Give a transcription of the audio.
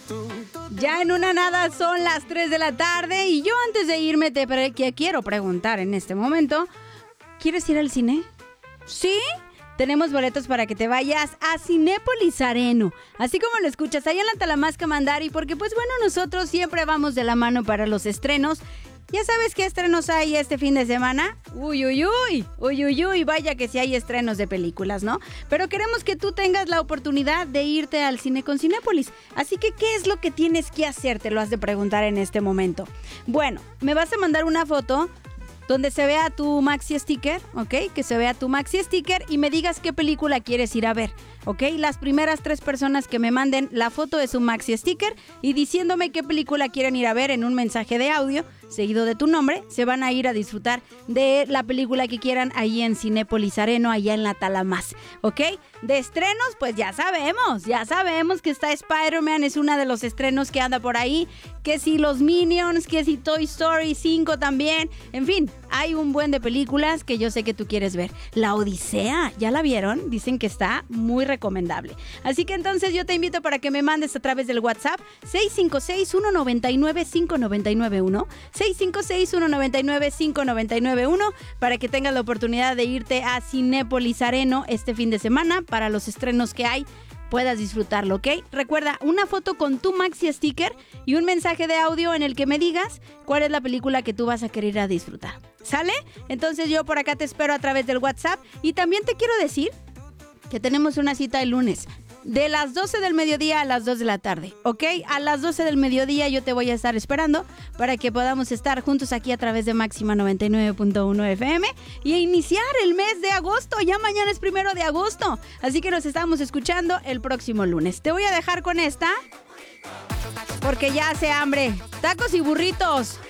Ya en una nada son las 3 de la tarde y yo antes de irme te quiero preguntar en este momento, ¿quieres ir al cine? ¿Sí? Tenemos boletos para que te vayas a Cinépolis Areno, así como lo escuchas, allá en la Talamasca Mandari, porque pues bueno, nosotros siempre vamos de la mano para los estrenos. ¿Ya sabes qué estrenos hay este fin de semana? Uy, vaya que sí hay estrenos de películas, ¿no? Pero queremos que tú tengas la oportunidad de irte al cine con Cinépolis. Así que, ¿qué es lo que tienes que hacer? Te lo has de preguntar en este momento. Bueno, me vas a mandar una foto donde se vea tu maxi sticker, ¿ok? Que se vea tu maxi sticker y me digas qué película quieres ir a ver, ¿ok? Las primeras 3 personas que me manden la foto de su maxi sticker y diciéndome qué película quieren ir a ver en un mensaje de audio seguido de tu nombre, se van a ir a disfrutar de la película que quieran ahí en Cinépolis Areno, allá en la Talamás, ¿ok? De estrenos, pues ya sabemos que está Spider-Man, es uno de los estrenos que anda por ahí, que si los Minions, que si Toy Story 5 también, en fin, hay un buen de películas que yo sé que tú quieres ver. La Odisea, ¿ya la vieron? Dicen que está muy recomendable. Así que entonces yo te invito para que me mandes a través del WhatsApp 656-199-5991, 656-199-5991 para que tengas la oportunidad de irte a Cinépolis Areno este fin de semana para los estrenos que hay. Puedas disfrutarlo, ¿ok? Recuerda, una foto con tu maxi sticker y un mensaje de audio en el que me digas cuál es la película que tú vas a querer ir a disfrutar. ¿Sale? Entonces yo por acá te espero a través del WhatsApp y también te quiero decir que tenemos una cita el lunes de las 12 del mediodía a las 2 de la tarde, ¿ok? A las 12 del mediodía yo te voy a estar esperando para que podamos estar juntos aquí a través de Máxima 99.1 FM y iniciar el mes de agosto. Ya mañana es 1 de agosto, así que nos estamos escuchando el próximo lunes. Te voy a dejar con esta porque ya hace hambre. Tacos y burritos.